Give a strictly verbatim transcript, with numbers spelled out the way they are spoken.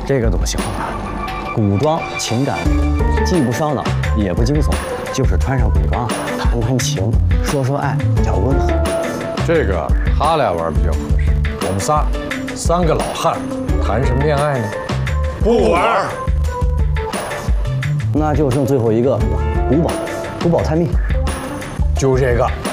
这个怎么行啊？古装情感，既不烧脑，也不惊悚，就是穿上古装，弹弹琴，说说爱，叫温和。 这个他俩玩比较合适。我们仨，三个老汉，谈什么恋爱呢？ 不玩。 那就剩最后一个古堡，古堡探秘， 就这个。